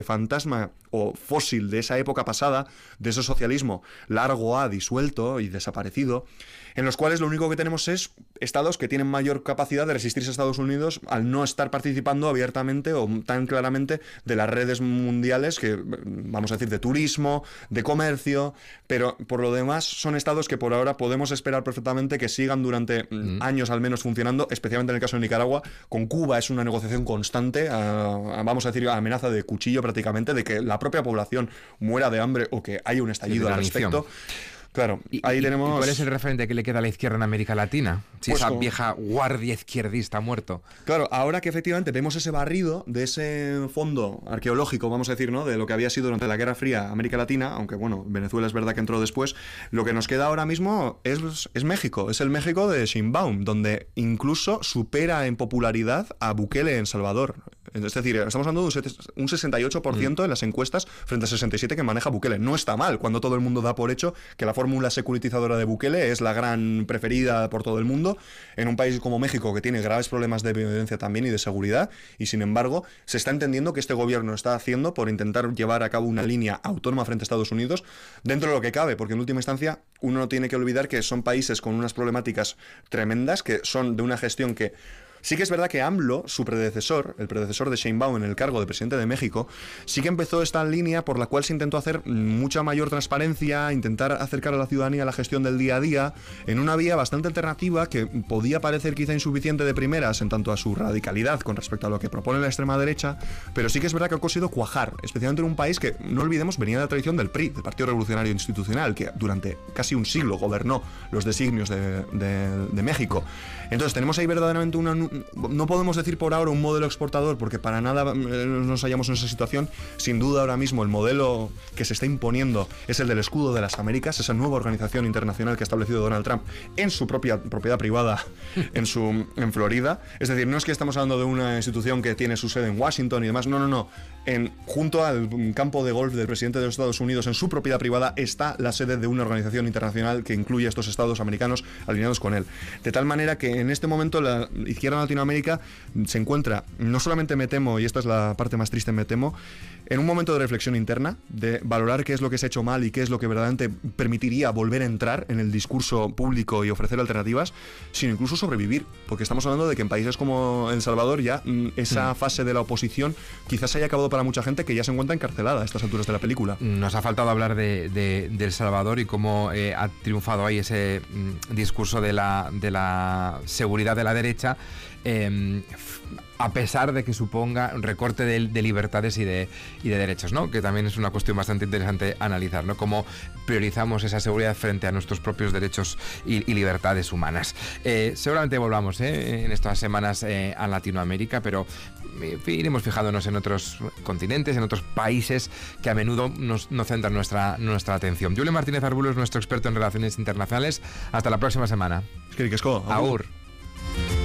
fantasma o fósil de esa época pasada, de ese socialismo largo A, disuelto y desaparecido, en los cuales lo único que tenemos es estados que tienen mayor capacidad de resistirse a Estados Unidos al no estar participando abiertamente o tan claramente de las redes mundiales que, vamos a decir, de turismo, de comercio, pero por lo demás son estados que por ahora podemos esperar perfectamente que sigan durante años al menos funcionando, especialmente en el caso de Nicaragua. Con Cuba es una negociación constante, vamos a decir, amenaza de cuchillo prácticamente, de que la propia población muera de hambre o que haya un estallido al respecto. Claro, ahí tenemos... ¿Cuál es el referente que le queda a la izquierda en América Latina? Si pues esa vieja guardia izquierdista ha muerto. Claro, ahora que efectivamente vemos ese barrido de ese fondo arqueológico, vamos a decir, ¿no?, de lo que había sido durante la Guerra Fría América Latina, aunque bueno, Venezuela es verdad que entró después, lo que nos queda ahora mismo es México, es el México de Sheinbaum, donde incluso supera en popularidad a Bukele en Salvador. Es decir, estamos hablando de un 68% en las encuestas frente a 67% que maneja Bukele. No está mal cuando todo el mundo da por hecho que la fórmula securitizadora de Bukele es la gran preferida por todo el mundo en un país como México, que tiene graves problemas de violencia también y de seguridad, y sin embargo se está entendiendo que este gobierno está haciendo por intentar llevar a cabo una línea autónoma frente a Estados Unidos dentro de lo que cabe, porque en última instancia uno no tiene que olvidar que son países con unas problemáticas tremendas, que son de una gestión que... Sí que es verdad que AMLO, su predecesor, el predecesor de Sheinbaum en el cargo de presidente de México, sí que empezó esta línea por la cual se intentó hacer mucha mayor transparencia, intentar acercar a la ciudadanía a la gestión del día a día, en una vía bastante alternativa que podía parecer quizá insuficiente de primeras en tanto a su radicalidad con respecto a lo que propone la extrema derecha, pero sí que es verdad que ha conseguido cuajar, especialmente en un país que, no olvidemos, venía de la tradición del PRI, del Partido Revolucionario Institucional, que durante casi un siglo gobernó los designios de México. Entonces tenemos ahí verdaderamente no podemos decir por ahora un modelo exportador, porque para nada nos hallamos en esa situación. Sin duda ahora mismo el modelo que se está imponiendo es el del escudo de las Américas, esa nueva organización internacional que ha establecido Donald Trump en su propia propiedad privada en Florida. Es decir, no es que estamos hablando de una institución que tiene su sede en Washington y demás, no. Junto al campo de golf del presidente de los Estados Unidos, en su propiedad privada, está la sede de una organización internacional que incluye a estos estados americanos alineados con él. De tal manera que en este momento la izquierda en Latinoamérica se encuentra, no solamente me temo, y esta es la parte más triste, me temo, en un momento de reflexión interna, de valorar qué es lo que se ha hecho mal y qué es lo que verdaderamente permitiría volver a entrar en el discurso público y ofrecer alternativas, sino incluso sobrevivir, porque estamos hablando de que en países como El Salvador ya esa fase de la oposición quizás haya acabado para mucha gente que ya se encuentra encarcelada a estas alturas de la película. Nos ha faltado hablar de El Salvador y cómo ha triunfado ahí ese discurso de la seguridad de la derecha, a pesar de que suponga un recorte de libertades y de derechos, ¿no? Que también es una cuestión bastante interesante analizar, ¿no? Cómo priorizamos esa seguridad frente a nuestros propios derechos y libertades humanas. Seguramente volvamos en estas semanas a Latinoamérica, pero iremos fijándonos en otros continentes, en otros países que a menudo nos centran nuestra atención. Julio Martínez Arbulo es nuestro experto en relaciones internacionales. Hasta la próxima semana. Agur.